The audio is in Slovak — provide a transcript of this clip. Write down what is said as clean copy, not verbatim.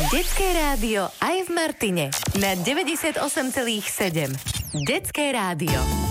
Detské rádio aj v Martine na 98,7. Detské rádio.